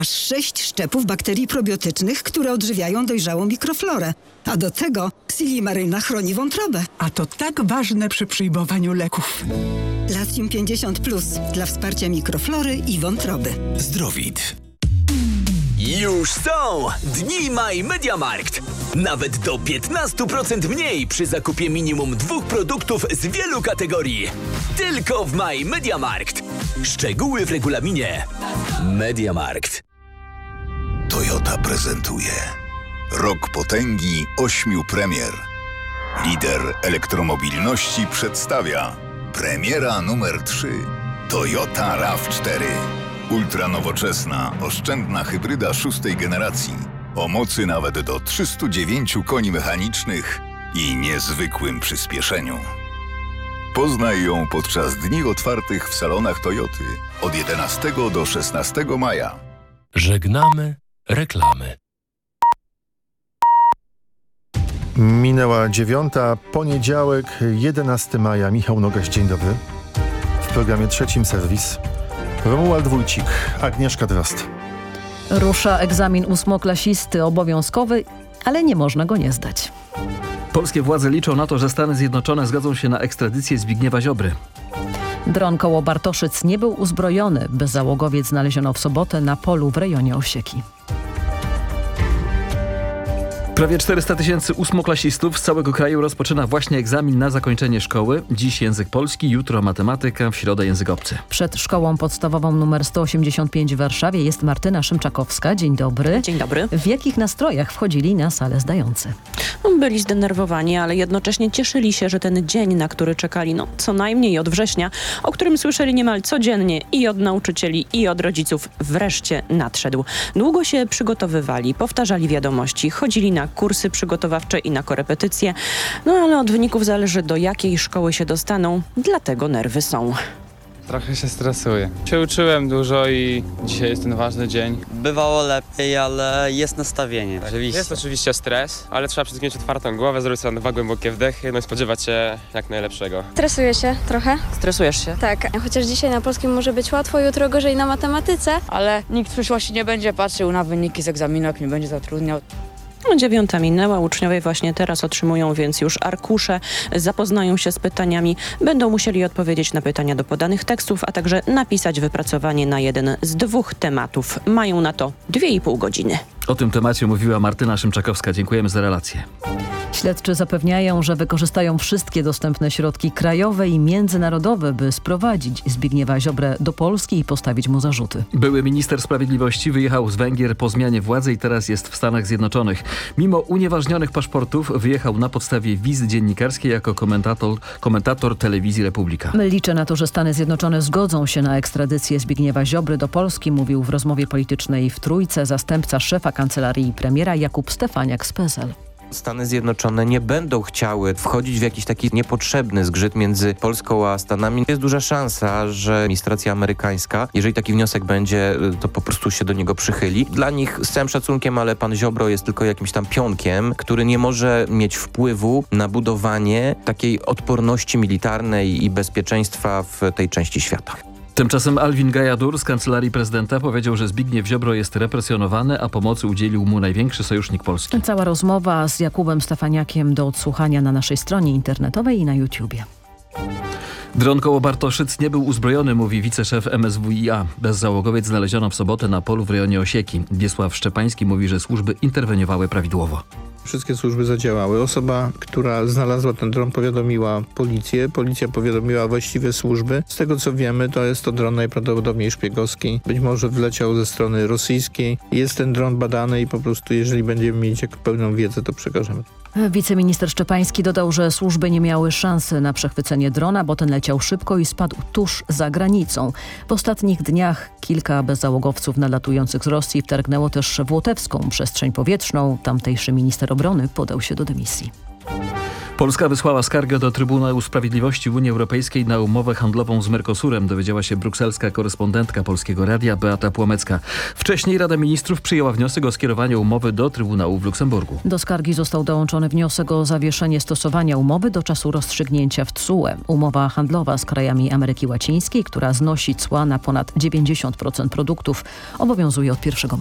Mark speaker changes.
Speaker 1: Aż 6 szczepów bakterii probiotycznych, które odżywiają dojrzałą mikroflorę. A do tego Silimaryna chroni wątrobę.
Speaker 2: A to tak ważne przy przyjmowaniu leków.
Speaker 1: Latium 50+ dla wsparcia mikroflory i wątroby.
Speaker 3: Zdrowit. Już są Dni My Mediamarkt. Nawet do 15% mniej przy zakupie minimum 2 produktów z wielu kategorii. Tylko w My Mediamarkt. Szczegóły w regulaminie. Mediamarkt.
Speaker 4: Toyota prezentuje Rok potęgi 8 premier. Lider elektromobilności przedstawia premiera numer 3 Toyota RAV4. Ultranowoczesna, oszczędna hybryda 6. generacji o mocy nawet do 309 koni mechanicznych i niezwykłym przyspieszeniu. Poznaj ją podczas dni otwartych w salonach Toyoty od 11 do 16 maja.
Speaker 5: Żegnamy reklamy.
Speaker 6: Minęła 9, poniedziałek, 11 maja. Michał Nogaś, dzień dobry. W programie Trzecim Serwis Romuald Wójcik, Agnieszka Drozd.
Speaker 7: Rusza egzamin ósmoklasisty obowiązkowy, ale nie można go nie zdać.
Speaker 8: Polskie władze liczą na to, że Stany Zjednoczone zgodzą się na ekstradycję Zbigniewa Ziobry.
Speaker 7: Dron koło Bartoszyc nie był uzbrojony. Bezzałogowiec znaleziono w sobotę na polu w rejonie Osieki.
Speaker 8: Prawie 400 000 ósmoklasistów z całego kraju rozpoczyna właśnie egzamin na zakończenie szkoły. Dziś język polski, jutro matematyka, w środę język obcy.
Speaker 7: Przed szkołą podstawową nr 185 w Warszawie jest Martyna Szymczakowska. Dzień dobry.
Speaker 9: Dzień dobry.
Speaker 7: W jakich nastrojach wchodzili na salę zdający?
Speaker 9: Byli zdenerwowani, ale jednocześnie cieszyli się, że ten dzień, na który czekali co najmniej od września, o którym słyszeli niemal codziennie i od nauczycieli, i od rodziców, wreszcie nadszedł. Długo się przygotowywali, powtarzali wiadomości, chodzili na kursy przygotowawcze i na korepetycje, ale od wyników zależy, do jakiej szkoły się dostaną, dlatego nerwy są.
Speaker 10: Trochę się stresuję. Się uczyłem dużo i dzisiaj jest ten ważny dzień.
Speaker 11: Bywało lepiej, ale jest nastawienie. Oczywiście.
Speaker 10: Jest oczywiście stres, ale trzeba przede wszystkim mieć otwartą głowę, zrobić sobie 2 głębokie wdechy, i spodziewać się jak najlepszego.
Speaker 12: Stresuję się trochę.
Speaker 9: Stresujesz się?
Speaker 12: Tak, chociaż dzisiaj na polskim może być łatwo, jutro gorzej na matematyce.
Speaker 13: Ale nikt w przyszłości nie będzie patrzył na wyniki z egzaminu, jak mnie będzie zatrudniał.
Speaker 9: 9 minęła, uczniowie właśnie teraz otrzymują więc już arkusze, zapoznają się z pytaniami, będą musieli odpowiedzieć na pytania do podanych tekstów, a także napisać wypracowanie na jeden z 2 tematów. Mają na to 2,5 godziny.
Speaker 8: O tym temacie mówiła Martyna Szymczakowska. Dziękujemy za relację.
Speaker 7: Śledczy zapewniają, że wykorzystają wszystkie dostępne środki krajowe i międzynarodowe, by sprowadzić Zbigniewa Ziobrę do Polski i postawić mu zarzuty.
Speaker 8: Były minister sprawiedliwości wyjechał z Węgier po zmianie władzy i teraz jest w Stanach Zjednoczonych. Mimo unieważnionych paszportów wyjechał na podstawie wizy dziennikarskiej jako komentator telewizji Republika.
Speaker 7: Liczę na to, że Stany Zjednoczone zgodzą się na ekstradycję Zbigniewa Ziobry do Polski, mówił w rozmowie politycznej w Trójce zastępca szefa kancelarii premiera Jakub Stefaniak z PSL.
Speaker 14: Stany Zjednoczone nie będą chciały wchodzić w jakiś taki niepotrzebny zgrzyt między Polską a Stanami. Jest duża szansa, że administracja amerykańska, jeżeli taki wniosek będzie, to po prostu się do niego przychyli. Dla nich z całym szacunkiem, ale pan Ziobro jest tylko jakimś tam pionkiem, który nie może mieć wpływu na budowanie takiej odporności militarnej i bezpieczeństwa w tej części świata.
Speaker 8: Tymczasem Alvin Gajadur z Kancelarii Prezydenta powiedział, że Zbigniew Ziobro jest represjonowany, a pomocy udzielił mu największy sojusznik Polski.
Speaker 7: Cała rozmowa z Jakubem Stefaniakiem do odsłuchania na naszej stronie internetowej i na YouTubie.
Speaker 8: Dron koło Bartoszyc nie był uzbrojony, mówi wiceszef MSWiA. Bezzałogowiec znaleziono w sobotę na polu w rejonie Osieki. Wiesław Szczepański mówi, że służby interweniowały prawidłowo.
Speaker 15: Wszystkie służby zadziałały. Osoba, która znalazła ten dron, powiadomiła policję. Policja powiadomiła właściwe służby. Z tego co wiemy, to jest to dron najprawdopodobniej szpiegowski. Być może wleciał ze strony rosyjskiej. Jest ten dron badany i po prostu jeżeli będziemy mieć pełną wiedzę, to przekażemy.
Speaker 7: Wiceminister Szczepański dodał, że służby nie miały szansy na przechwycenie drona, bo ten leciał szybko i spadł tuż za granicą. W ostatnich dniach kilka bezzałogowców nadlatujących z Rosji wtargnęło też w łotewską przestrzeń powietrzną. Tamtejszy minister obrony podał się do dymisji.
Speaker 8: Polska wysłała skargę do Trybunału Sprawiedliwości Unii Europejskiej na umowę handlową z Mercosurem, dowiedziała się brukselska korespondentka Polskiego Radia Beata Płomecka. Wcześniej Rada Ministrów przyjęła wniosek o skierowanie umowy do Trybunału w Luksemburgu.
Speaker 7: Do skargi został dołączony wniosek o zawieszenie stosowania umowy do czasu rozstrzygnięcia w TSUE. Umowa handlowa z krajami Ameryki Łacińskiej, która znosi cła na ponad 90% produktów, obowiązuje od 1